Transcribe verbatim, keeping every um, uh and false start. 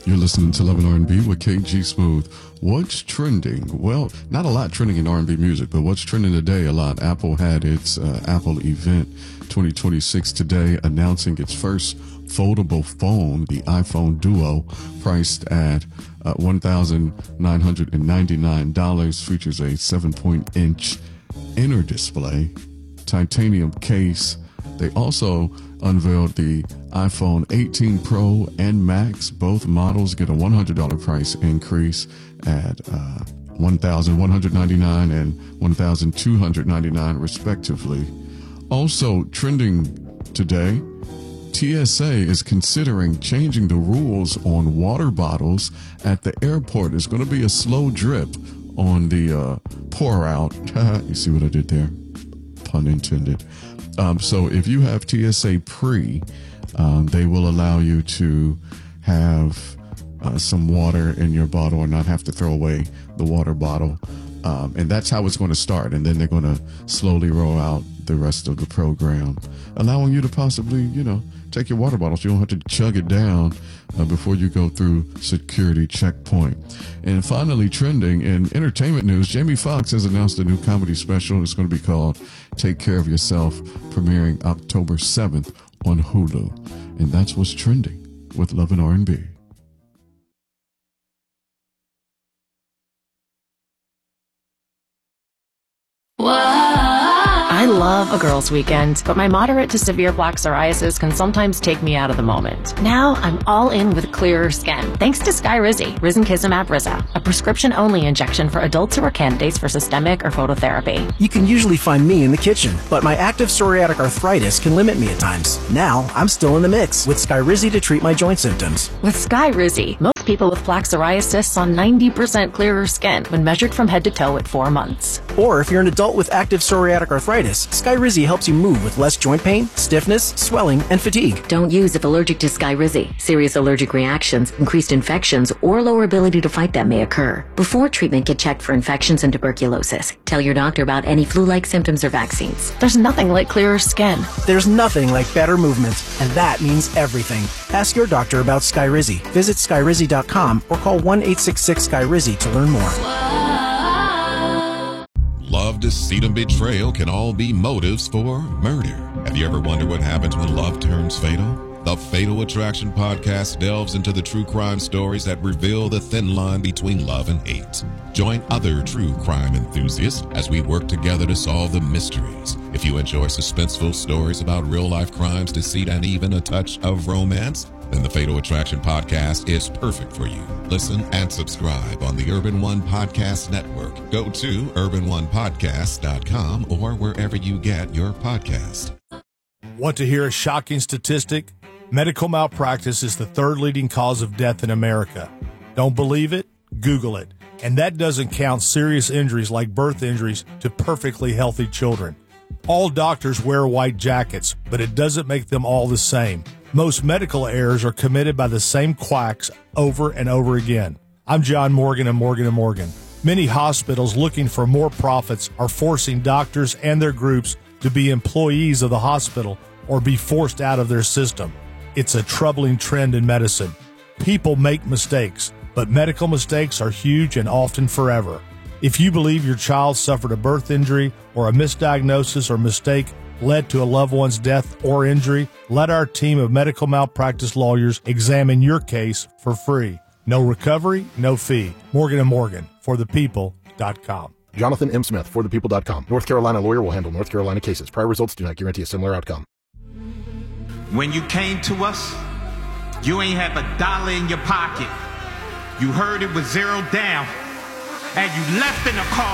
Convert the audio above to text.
You're listening to Love and R and B with K G Smooth. What's trending? Well, not a lot trending in R and B music, but what's trending today a lot. Apple had its uh, Apple event twenty twenty-six today, announcing its first foldable phone, the iPhone Duo, priced at uh, one thousand nine hundred ninety-nine dollars, features a seven point inch inner display, titanium case. They also unveiled the iPhone eighteen Pro and Max. Both models get a one hundred dollars price increase at uh, one thousand one hundred ninety-nine dollars and one thousand two hundred ninety-nine dollars respectively. Also trending today, T S A is considering changing the rules on water bottles at the airport. It's going to be a slow drip on the uh, pour out. You see what I did there? Pun intended. Um, so if you have T S A pre, um, they will allow you to have uh, some water in your bottle or not have to throw away the water bottle. Um, and that's how it's going to start. And then they're going to slowly roll out the rest of the program, allowing you to possibly, you know, take your water bottle so you don't have to chug it down uh, before you go through security checkpoint. And finally, trending in entertainment news, Jamie Foxx has announced a new comedy special. It's going to be called Take Care of Yourself, premiering October seventh on Hulu. And that's what's trending with Love and R and B. I love a girls' weekend, but my moderate to severe plaque psoriasis can sometimes take me out of the moment. Now I'm all in with clearer skin, thanks to Skyrizi, Risankizumab Riza, a prescription-only injection for adults who are candidates for systemic or phototherapy. You can usually find me in the kitchen, but my active psoriatic arthritis can limit me at times. Now I'm still in the mix with Skyrizi to treat my joint symptoms. With Skyrizi, most people with plaque psoriasis saw ninety percent clearer skin when measured from head to toe at four months. Or if you're an adult with active psoriatic arthritis, Skyrizi helps you move with less joint pain, stiffness, swelling, and fatigue. Don't use if allergic to Skyrizi. Serious allergic reactions, increased infections, or lower ability to fight them may occur. Before treatment, get checked for infections and tuberculosis. Tell your doctor about any flu-like symptoms or vaccines. There's nothing like clearer skin. There's nothing like better movement, and that means everything. Ask your doctor about Skyrizi. Visit Skyrizi dot com or call one eight six six Skyrizi to learn more. Love, deceit, and betrayal can all be motives for murder. Have you ever wondered what happens when love turns fatal? The Fatal Attraction podcast delves into the true crime stories that reveal the thin line between love and hate. Join other true crime enthusiasts as we work together to solve the mysteries. If you enjoy suspenseful stories about real-life crimes, deceit, and even a touch of romance, then the Fatal Attraction podcast is perfect for you. Listen and subscribe on the Urban One Podcast Network. Go to urban one podcast dot com or wherever you get your podcast. Want to hear a shocking statistic? Medical malpractice is the third leading cause of death in America. Don't believe it? Google it. And that doesn't count serious injuries like birth injuries to perfectly healthy children. All doctors wear white jackets, but it doesn't make them all the same. Most medical errors are committed by the same quacks over and over again. I'm John Morgan of Morgan and Morgan. Many hospitals looking for more profits are forcing doctors and their groups to be employees of the hospital or be forced out of their system. It's a troubling trend in medicine. People make mistakes, but medical mistakes are huge and often forever. If you believe your child suffered a birth injury or a misdiagnosis or mistake led to a loved one's death or injury, let our team of medical malpractice lawyers examine your case for free. No recovery, no fee. Morgan and Morgan, for the people dot com. Jonathan M. Smith, for the people dot com. North Carolina lawyer will handle North Carolina cases. Prior results do not guarantee a similar outcome. When you came to us, you ain't have a dollar in your pocket. You heard it was zero down, and you left in a car